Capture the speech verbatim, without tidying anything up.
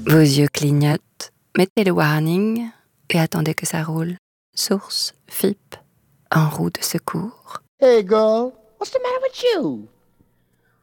Vos yeux clignotent, mettez le warning et attendez que ça roule. Source, F I P, en roue de secours. Hey girl, what's the matter with you?